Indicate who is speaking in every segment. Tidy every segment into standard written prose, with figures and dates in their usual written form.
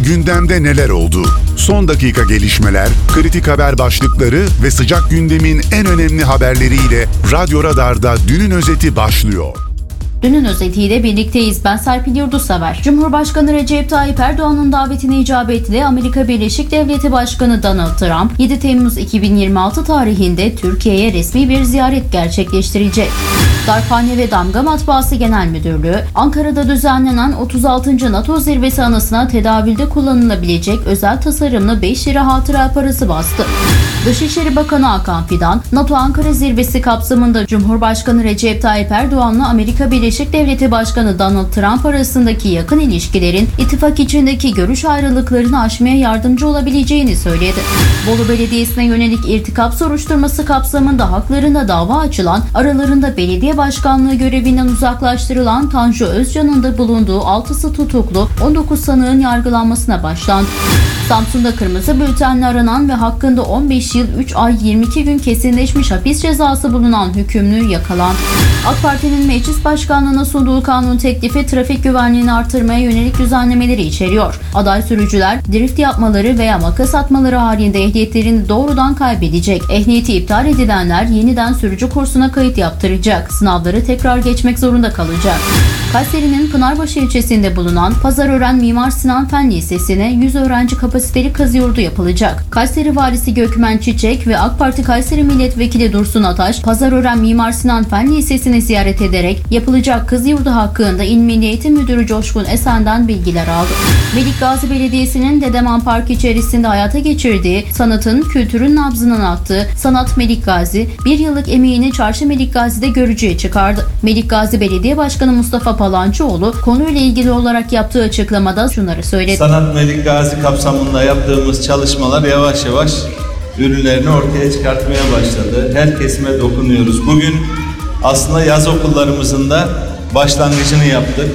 Speaker 1: Gündemde neler oldu? Son dakika gelişmeler, kritik haber başlıkları ve sıcak gündemin en önemli haberleriyle Radyo Radar'da Dünün Özeti başlıyor.
Speaker 2: Dünün özetiyle birlikteyiz. Ben Serpil Yurdusever. Cumhurbaşkanı Recep Tayyip Erdoğan'ın davetine icabetle Amerika Birleşik Devletleri Başkanı Donald Trump 7 Temmuz 2026 tarihinde Türkiye'ye resmi bir ziyaret gerçekleştirecek. Darphane ve Damga Matbaası Genel Müdürlüğü, Ankara'da düzenlenen 36. NATO Zirvesi anısına tedavülde kullanılabilecek özel tasarımlı 5 lira hatıra parası bastı. Dışişleri Bakanı Hakan Fidan, NATO Ankara Zirvesi kapsamında Cumhurbaşkanı Recep Tayyip Erdoğan'la Amerika Birleşik Devletleri Başkanı Donald Trump arasındaki yakın ilişkilerin ittifak içindeki görüş ayrılıklarını aşmaya yardımcı olabileceğini söyledi. Bolu Belediyesi'ne yönelik irtikap soruşturması kapsamında haklarında dava açılan, aralarında belediye başkanlığı görevinden uzaklaştırılan Tanju Özcan'ın da bulunduğu 6'sı tutuklu 19 sanığın yargılanmasına başlandı. Samsun'da kırmızı bültenle aranan ve hakkında 15 yıl 3 ay 22 gün kesinleşmiş hapis cezası bulunan hükümlü yakalandı. AK Parti'nin meclis başkanlığına sunduğu kanun teklifi trafik güvenliğini artırmaya yönelik düzenlemeleri içeriyor. Aday sürücüler drift yapmaları veya makas atmaları halinde ehliyetlerini doğrudan kaybedecek. Ehliyeti iptal edilenler yeniden sürücü kursuna kayıt yaptıracak. Sınavları tekrar geçmek zorunda kalacak. Kayseri'nin Pınarbaşı ilçesinde bulunan Pazarören Mimar Sinan Fen Lisesi'ne 100 öğrenci kapasiteli kazı yurdu yapılacak. Kayseri Valisi Gökmen Çiçek ve AK Parti Kayseri Milletvekili Dursun Ataş, Pazarören Mimar Sinan Fen Lisesi'ni ziyaret ederek yapılacak kazı yurdu hakkında İl Milli Eğitim Müdürü Coşkun Esen'den bilgiler aldı. Melikgazi Belediyesi'nin Dedeman Park içerisinde hayata geçirdiği sanatın, kültürün nabzının attığı Sanat Melikgazi, bir yıllık emeğini Çarşı Melikgazi'de görücüye çıkardı. Melikgazi Belediye Başkanı Mustafa Palancıoğlu konuyla ilgili olarak yaptığı açıklamada şunları söyledi.
Speaker 3: Sanat Melikgazi kapsamında yaptığımız çalışmalar yavaş yavaş ürünlerini ortaya çıkartmaya başladı. Her kesime dokunuyoruz. Bugün aslında yaz okullarımızın da başlangıcını yaptık.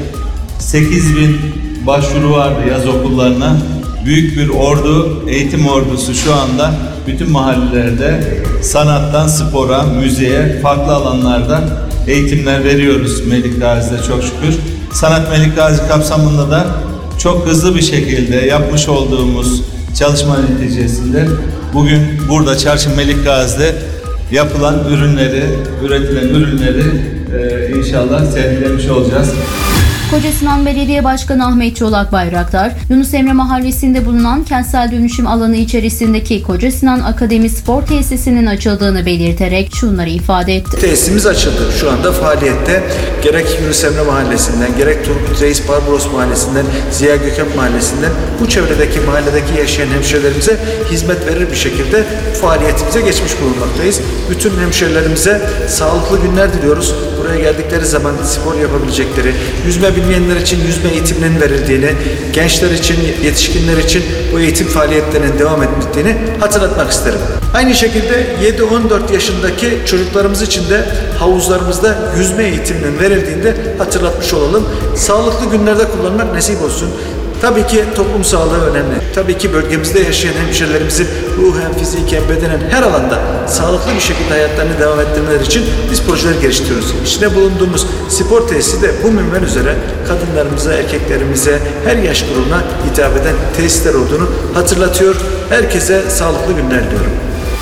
Speaker 3: 8.000 başvuru vardı yaz okullarına. Büyük bir ordu, eğitim ordusu şu anda bütün mahallelerde sanattan spora, müziğe, farklı alanlarda eğitimler veriyoruz Melikgazi'de çok şükür. Sanat Melikgazi kapsamında da çok hızlı bir şekilde yapmış olduğumuz çalışma neticesinde bugün burada Çarşı Melikgazi'de yapılan ürünleri, üretilen ürünleri inşallah sergilemiş olacağız.
Speaker 2: Kocasinan Belediye Başkanı Ahmet Çolak Bayraktar, Yunus Emre Mahallesi'nde bulunan kentsel dönüşüm alanı içerisindeki Kocasinan Akademi Spor Tesisi'nin açıldığını belirterek şunları ifade etti.
Speaker 4: Tesisimiz açıldı. Şu anda faaliyette. Gerek Yunus Emre Mahallesi'nden, gerek Turgut Reis Barbaros Mahallesi'nden, Ziya Gökalp Mahallesi'nden bu çevredeki mahalledeki yaşayan hemşehrilerimize hizmet verir bir şekilde faaliyetimize geçmiş bulunmaktayız. Bütün hemşehrilerimize sağlıklı günler diliyoruz. Buraya geldikleri zaman spor yapabilecekleri, yüzme bilmeyenler için yüzme eğitimlerinin verildiğini, gençler için, yetişkinler için bu eğitim faaliyetlerinin devam ettiğini hatırlatmak isterim. Aynı şekilde 7-14 yaşındaki çocuklarımız için de havuzlarımızda yüzme eğitiminin verildiğinde hatırlatmış olalım. Sağlıklı günlerde kullanmak nasip olsun. Tabii ki toplum sağlığı önemli. Tabii ki bölgemizde yaşayan hemşehrilerimizin ruhen, fiziken, bedenen her alanda sağlıklı bir şekilde hayatlarını devam ettirmeleri için biz projeler geliştiriyoruz. İçinde bulunduğumuz spor tesisi de bu minval üzere kadınlarımıza, erkeklerimize, her yaş grubuna hitap eden tesisler olduğunu hatırlatıyor. Herkese sağlıklı günler diliyorum.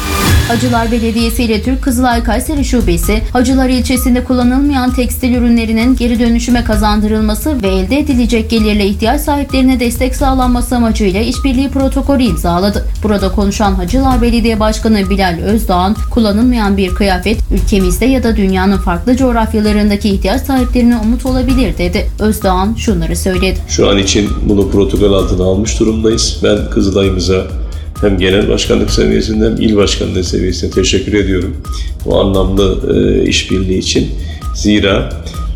Speaker 2: Hacılar Belediyesi ile Türk Kızılay Kayseri Şubesi, Hacılar ilçesinde kullanılmayan tekstil ürünlerinin geri dönüşüme kazandırılması ve elde edilecek gelirle ihtiyaç sahiplerine destek sağlanması amacıyla işbirliği protokolü imzaladı. Burada konuşan Hacılar Belediye Başkanı Bilal Özdağ'ın, kullanılmayan bir kıyafet ülkemizde ya da dünyanın farklı coğrafyalarındaki ihtiyaç sahiplerine umut olabilir dedi. Özdağ'ın şunları söyledi.
Speaker 5: Şu an için bunu protokol altına almış durumdayız. Ben Kızılay'ımıza hem genel başkanlık seviyesinde hem il başkanlığı seviyesinde teşekkür ediyorum bu anlamlı işbirliği için. Zira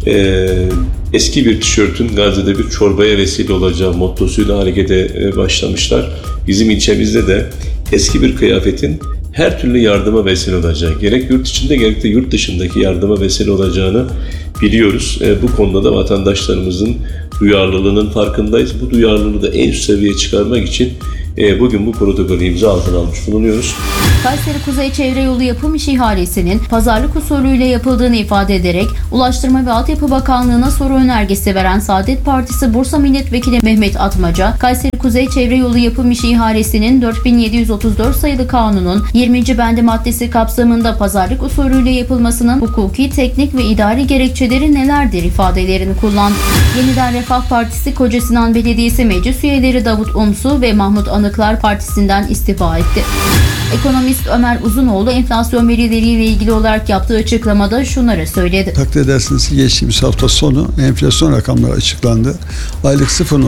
Speaker 5: eski bir tişörtün Gazze'de bir çorbaya vesile olacağı mottosuyla harekete başlamışlar. Bizim ilçemizde de eski bir kıyafetin her türlü yardıma vesile olacağı, gerek yurt içinde gerek de yurt dışındaki yardıma vesile olacağını biliyoruz. Bu konuda da vatandaşlarımızın duyarlılığının farkındayız. Bu duyarlılığı da en üst seviyeye çıkarmak için bugün bu protokolü imza altına almış bulunuyoruz.
Speaker 2: Kayseri Kuzey Çevre Yolu yapım işi ihalesinin pazarlık usulüyle yapıldığını ifade ederek Ulaştırma ve Altyapı Bakanlığı'na soru önergesi veren Saadet Partisi Bursa Milletvekili Mehmet Atmaca, Kayseri Kuzey Çevre Yolu yapım işi ihalesinin 4734 sayılı kanunun 20. bendi maddesi kapsamında pazarlık usulüyle yapılmasının hukuki, teknik ve idari gerekçeleri nelerdir ifadelerini kullandı. Yeniden Refah Partisi Kocasinan Belediyesi Meclis üyeleri Davut Umsu ve Mahmut Anıklar partisinden istifa etti. Ekonomist Ömer Uzunoğlu enflasyon verileriyle ilgili olarak yaptığı açıklamada şunları söyledi.
Speaker 6: Takdir edersiniz ki geçtiğimiz hafta sonu enflasyon rakamları açıklandı. Aylık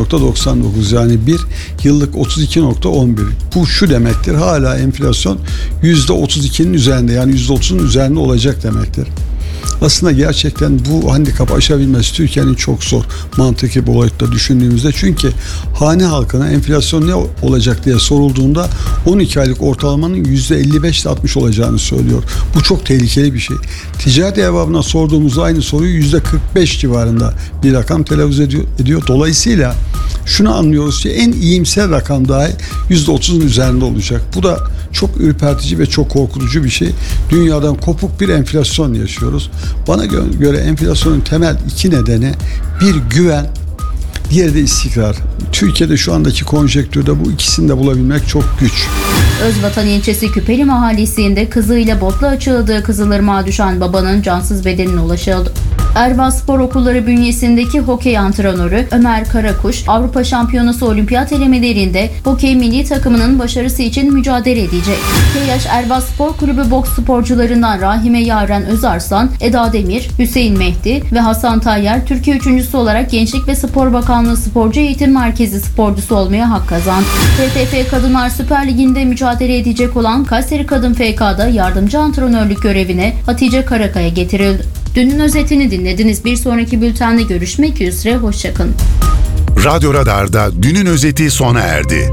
Speaker 6: 0.99 yani 1, yıllık 32.11. Bu şu demektir, hala enflasyon %32'nin üzerinde, yani %30'un üzerinde olacak demektir. Aslında gerçekten bu handikapı aşabilmesi Türkiye'nin çok zor mantıki boyutta düşündüğümüzde. Çünkü hane halkına enflasyon ne olacak diye sorulduğunda 12 aylık ortalamanın %55 ile 60 olacağını söylüyor. Bu çok tehlikeli bir şey. Ticaret erbabına sorduğumuzda aynı soruyu %45 civarında bir rakam telaffuz ediyor. Dolayısıyla şunu anlıyoruz ki en iyimser rakam dahi %30'un üzerinde olacak. Bu da çok ürpertici ve çok korkutucu bir şey. Dünyadan kopuk bir enflasyon yaşıyoruz. Bana göre enflasyonun temel iki nedeni: bir, güven, diğeri de istikrar. Türkiye'de şu andaki konjektürde bu ikisini de bulabilmek çok güç.
Speaker 2: Özvatan ilçesi Küpeli mahallesinde kızıyla botla açıldığı Kızılırmak'a düşen babanın cansız bedenine ulaşıldı. Erva Spor Okulları bünyesindeki hokey antrenörü Ömer Karakuş, Avrupa Şampiyonası olimpiyat elemelerinde hokey milli takımının başarısı için mücadele edecek. Kyaş Erva Spor Kulübü boks sporcularından Rahime Yaren Özarslan, Eda Demir, Hüseyin Mehdi ve Hasan Tayyar Türkiye üçüncüsü olarak Gençlik ve Spor Bakanlığı Sporcu Eğitim Merkezi sporcusu olmaya hak kazandı. TFF Kadınlar Süper Ligi'nde mücadele edecek olan Kayseri Kadın FK'da yardımcı antrenörlük görevine Hatice Karakaya getirildi. Dünün özetini dinlediniz. Bir sonraki bültende görüşmek üzere. Hoşçakalın.
Speaker 1: Radyo Radar'da dünün özeti sona erdi.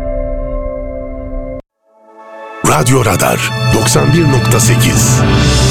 Speaker 1: Radyo Radar 91.8